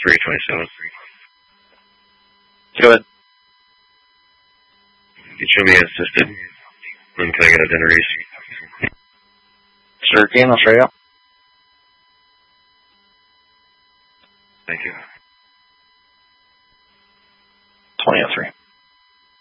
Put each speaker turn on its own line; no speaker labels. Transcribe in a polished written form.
327.
Go ahead.
You show me assisted. When can I get identities?
Sure can. I'll show you.
Thank you.